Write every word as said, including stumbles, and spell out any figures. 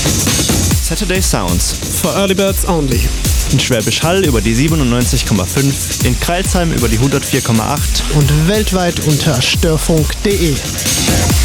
Saturday Sounds. For Early Birds Only. In Schwäbisch Hall über die siebenundneunzig Komma fünf, in Crailsheim über die hundertvier Komma acht und weltweit unter störfunk punkt de.